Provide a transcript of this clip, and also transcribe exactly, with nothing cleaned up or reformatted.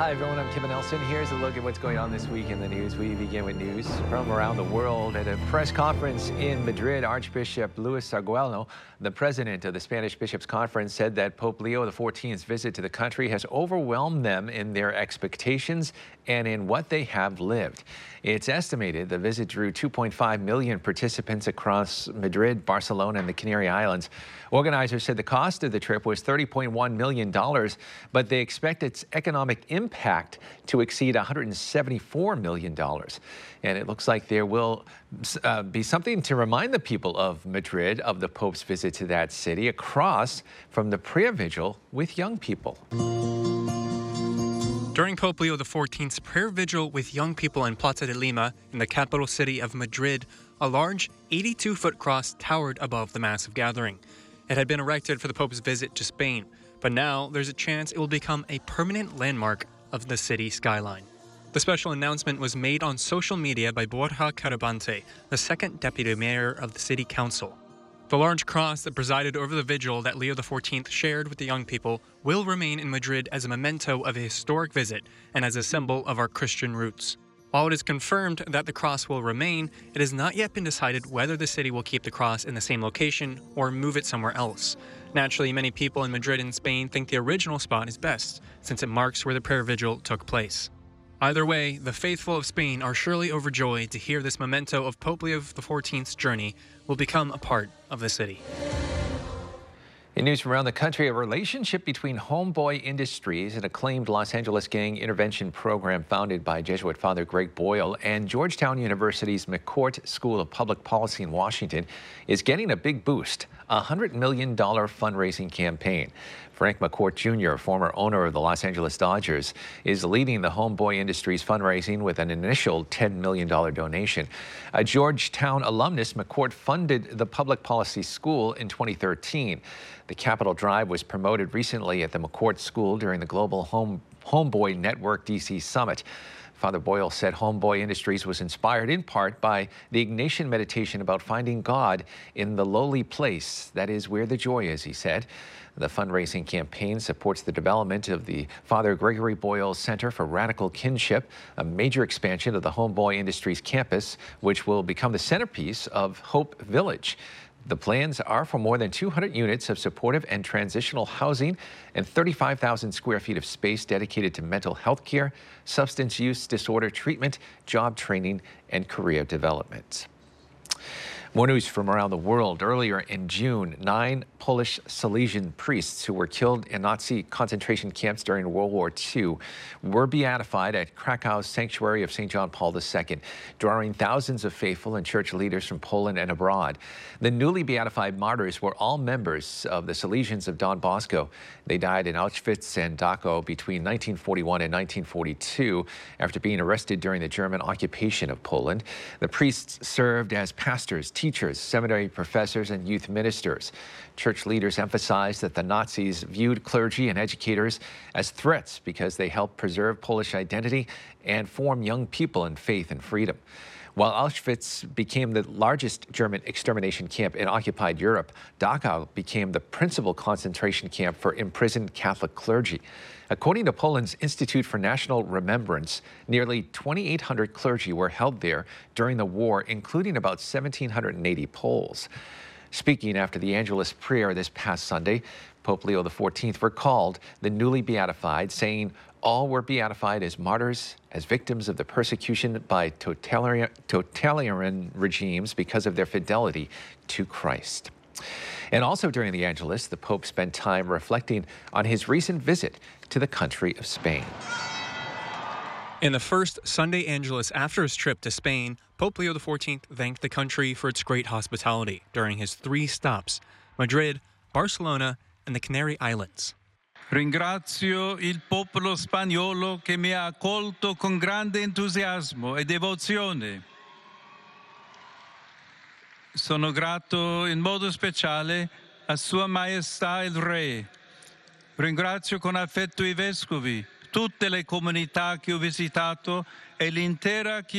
Hi, everyone. I'm Kim Nelson. Here's a look at what's going on this week in the news. We begin with news from around the world. At a press conference in Madrid, Archbishop Luis Arguello, the president of the Spanish Bishops' Conference, said that Pope Leo the fourteenth's visit to the country has overwhelmed them in their expectations and in what they have lived. It's estimated the visit drew two point five million participants across Madrid, Barcelona, and the Canary Islands. Organizers said the cost of the trip was thirty point one million dollars, but they expect its economic impact to exceed one hundred seventy-four million dollars. And it looks like there will uh, be something to remind the people of Madrid of the Pope's visit to that city, across from the prayer vigil with young people. During Pope Leo the fourteenth's prayer vigil with young people in Plaza de Lima, in the capital city of Madrid, a large eighty-two foot cross towered above the massive gathering. It had been erected for the Pope's visit to Spain, but now there's a chance it will become a permanent landmark of the city skyline. The special announcement was made on social media by Borja Carabante, the second deputy mayor of the city council. The large cross that presided over the vigil that Leo the fourteenth shared with the young people will remain in Madrid as a memento of a historic visit and as a symbol of our Christian roots. While it is confirmed that the cross will remain, it has not yet been decided whether the city will keep the cross in the same location or move it somewhere else. Naturally, many people in Madrid and Spain think the original spot is best, since it marks where the prayer vigil took place. Either way, the faithful of Spain are surely overjoyed to hear this memento of Pope Leo the fourteenth's journey will become a part of the city. In news from around the country, a relationship between Homeboy Industries, an acclaimed Los Angeles gang intervention program founded by Jesuit Father Greg Boyle, and Georgetown University's McCourt School of Public Policy in Washington, is getting a big boost, a one hundred million dollars fundraising campaign. Frank McCourt Junior, former owner of the Los Angeles Dodgers, is leading the Homeboy Industries fundraising with an initial ten million dollars donation. A Georgetown alumnus, McCourt funded the public policy school in twenty thirteen. The Capital Drive was promoted recently at the McCourt School during the Global Home Homeboy Network D C Summit. Father Boyle said Homeboy Industries was inspired in part by the Ignatian meditation about finding God in the lowly place. That is where the joy is, he said. The fundraising campaign supports the development of the Father Gregory Boyle Center for Radical Kinship, a major expansion of the Homeboy Industries campus, which will become the centerpiece of Hope Village. The plans are for more than two hundred units of supportive and transitional housing and thirty-five thousand square feet of space dedicated to mental health care, substance use disorder treatment, job training, and career development. More news from around the world. Earlier in June, nine Polish Salesian priests who were killed in Nazi concentration camps during World War Two were beatified at Krakow's Sanctuary of Saint John Paul the Second, drawing thousands of faithful and church leaders from Poland and abroad. The newly beatified martyrs were all members of the Salesians of Don Bosco. They died in Auschwitz and Dachau between nineteen forty-one and nineteen forty-two after being arrested during the German occupation of Poland. The priests served as pastors, teachers, seminary professors, and youth ministers. Church leaders emphasized that the Nazis viewed clergy and educators as threats because they helped preserve Polish identity and form young people in faith and freedom. While Auschwitz became the largest German extermination camp in occupied Europe, Dachau became the principal concentration camp for imprisoned Catholic clergy. According to Poland's Institute for National Remembrance, nearly twenty-eight hundred clergy were held there during the war, including about one thousand seven hundred eighty Poles. Speaking after the Angelus prayer this past Sunday, Pope Leo the fourteenth recalled the newly beatified, saying all were beatified as martyrs, as victims of the persecution by totalitarian, totalitarian regimes because of their fidelity to Christ. And also during the Angelus, the Pope spent time reflecting on his recent visit to the country of Spain. In the first Sunday Angelus after his trip to Spain, Pope Leo the fourteenth thanked the country for its great hospitality during his three stops: Madrid, Barcelona, and the Canary Islands. Ringrazio il popolo spagnolo che mi ha accolto con grande entusiasmo e devozione. Sono grato in modo speciale a Sua Maestà il Re. Ringrazio con affetto i vescovi, tutte le comunità che ho visitato e l'intera Chiesa